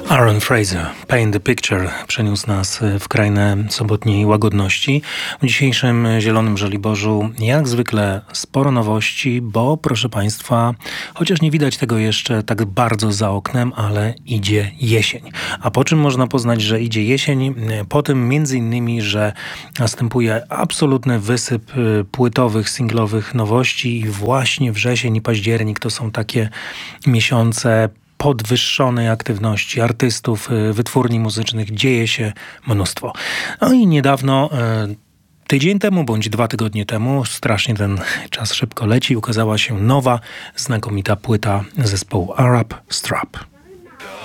Aaron Fraser, Paint the Picture, przeniósł nas w krainę sobotniej łagodności. W dzisiejszym Zielonym Żoliborzu jak zwykle sporo nowości, bo proszę Państwa, chociaż nie widać tego jeszcze tak bardzo za oknem, ale idzie jesień. A po czym można poznać, że idzie jesień? Po tym między innymi, że następuje absolutny wysyp płytowych, singlowych nowości i właśnie wrzesień i październik to są takie miesiące podwyższonej aktywności artystów, wytwórni muzycznych. Dzieje się mnóstwo. No i niedawno, tydzień temu bądź 2 tygodnie temu, strasznie ten czas szybko leci, ukazała się nowa, znakomita płyta zespołu Arab Strap.